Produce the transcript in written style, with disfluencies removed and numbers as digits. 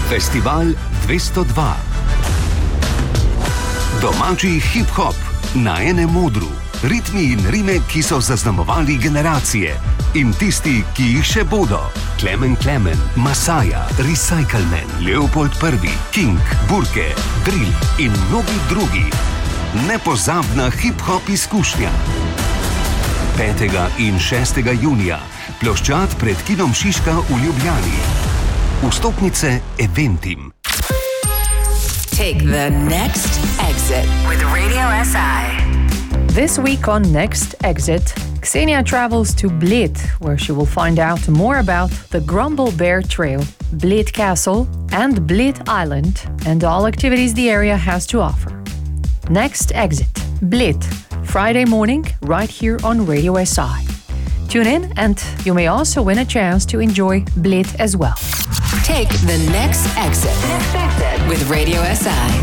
Festival 202. Domači hip-hop na enem odru. Ritmi in rime, ki so zaznamovali generacije. In tisti, ki jih še bodo. Klemen, Masaja, Recycleman, Leopold I, King, Burke, Drill in mnogi drugi. Nepozabna hip-hop izkušnja. 5. in 6. junija. Ploščad pred kinom Šiška v Ljubljani. Vstopnice Eventim. Take the next exit with Radio SI. This week on Next Exit, Ksenia travels to Bled, where she will find out more about the Grumble Bear Trail, Bled Castle, and Bled Island, and all activities the area has to offer. Next Exit, Bled, Friday morning, right here on Radio SI. Tune in, and you may also win a chance to enjoy Bled as well. Take the next exit with Radio SI.